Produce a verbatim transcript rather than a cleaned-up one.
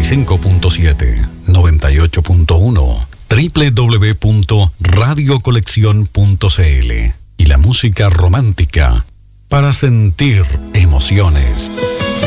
cinco punto siete, noventa y ocho punto uno, doble u doble u doble u punto radio colección punto c l y la música romántica para sentir emociones.